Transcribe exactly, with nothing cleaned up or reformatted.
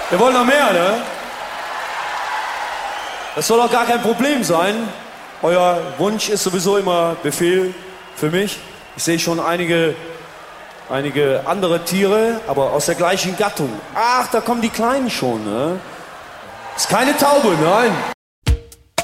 Wir wollen noch mehr, ne? Das soll doch gar kein Problem sein. Euer Wunsch ist sowieso immer Befehl für mich. Ich sehe schon einige, einige andere Tiere, aber aus der gleichen Gattung. Ach, da kommen die Kleinen schon, ne? Ist keine Taube, nein.